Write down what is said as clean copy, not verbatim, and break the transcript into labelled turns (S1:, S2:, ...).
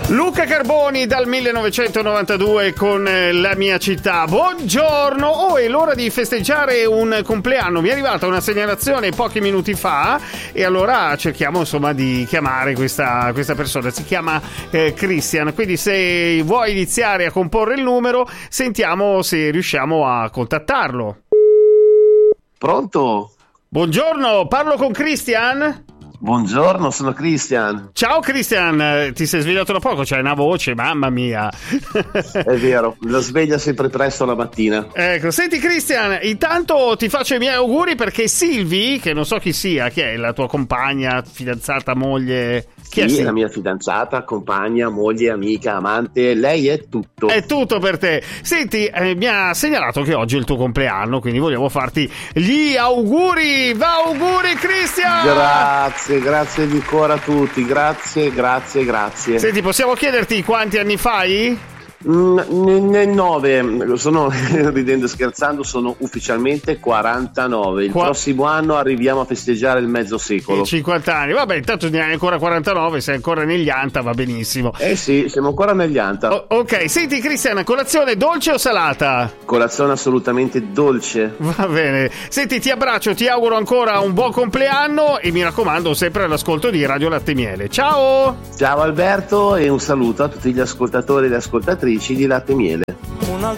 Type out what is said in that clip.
S1: Luca Carboni dal 1992 con La mia città. Buongiorno, è l'ora di festeggiare un compleanno. Mi è arrivata una segnalazione pochi minuti fa e allora cerchiamo insomma di chiamare questa persona. Si chiama Christian, quindi se vuoi iniziare a comporre il numero sentiamo se riusciamo a contattarlo.
S2: Pronto?
S1: Buongiorno, parlo con Christian?
S2: Buongiorno, sono Christian.
S1: Ciao Christian, ti sei svegliato da poco, c'hai una voce, mamma mia.
S2: È vero, la sveglia sempre presto la mattina.
S1: Ecco, senti Christian, intanto ti faccio i miei auguri perché Silvi, che non so chi sia, chi è la tua compagna, fidanzata, moglie? Chi
S2: Sì,
S1: è
S2: la mia fidanzata, compagna, moglie, amica, amante, lei è tutto.
S1: È tutto per te. Senti, mi ha segnalato che oggi è il tuo compleanno, quindi volevo farti gli auguri. Va, auguri Christian!
S2: Grazie di cuore a tutti, grazie.
S1: Senti, possiamo chiederti quanti anni fai?
S2: 9, sono ridendo e scherzando, sono ufficialmente 49. Il prossimo anno arriviamo a festeggiare il mezzo secolo.
S1: 50 anni, vabbè, intanto ne hai ancora 49, sei ancora negli anta, va benissimo.
S2: Sì, siamo ancora negli anta.
S1: Ok, senti Christian, colazione dolce o salata?
S2: Colazione assolutamente dolce.
S1: Va bene, senti, ti abbraccio, ti auguro ancora un buon compleanno e mi raccomando sempre all'ascolto di Radio Latte Miele. Ciao!
S2: Ciao Alberto e un saluto a tutti gli ascoltatori e le ascoltatrici di Latte Miele.